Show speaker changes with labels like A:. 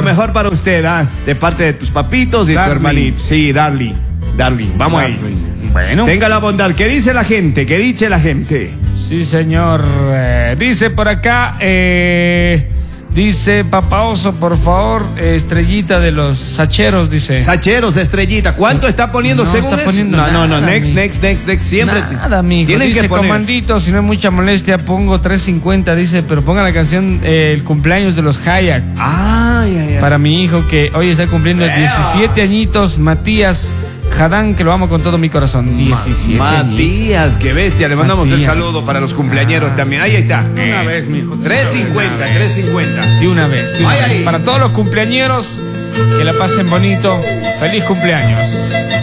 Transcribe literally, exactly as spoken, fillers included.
A: mejor para usted, ¿ah? De parte de tus papitos y de tu hermanito. Sí, Darly. Darly, vamos
B: Darly.
A: ahí.
B: Bueno.
A: Tenga la bondad. ¿Qué dice la gente? ¿Qué dice la gente?
B: Sí, señor. Eh, dice por acá, eh, dice Papá Oso, por favor, eh, estrellita de los sacheros, dice.
A: Sacheros, estrellita. ¿Cuánto está poniendo
B: No
A: según
B: está
A: eso?
B: poniendo
A: no, no, no,
B: nada,
A: next,
B: mijo.
A: next, next, next. Siempre.
B: Nada, mijo.
A: Tienen
B: Dice,
A: que poner.
B: comandito, si no es mucha molestia, pongo tres cincuenta, dice, pero ponga la canción eh, El cumpleaños de los Hayak.
A: Ay, ay, ay.
B: Para mi hijo que hoy está cumpliendo diecisiete añitos, Matías Jadán, que lo amo con todo mi corazón. diecisiete añitos.
A: Matías, qué bestia. Le mandamos
B: Matías.
A: el saludo para los cumpleañeros también. Ahí está.
C: Una vez, mijo.
A: tres cincuenta, tres cincuenta.
B: De una vez, de una
A: Ay,
B: vez.
A: ay.
B: Para todos los cumpleañeros, que la pasen bonito. Feliz cumpleaños.